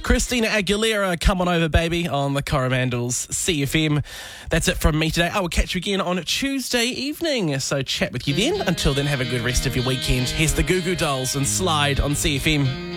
Christina Aguilera, Come On Over Baby on the Coromandels CFM. That's it from me today. I will catch you again on Tuesday evening, so chat with you then. Until then, have a good rest of your weekend. Here's the Goo Goo Dolls and Slide on CFM.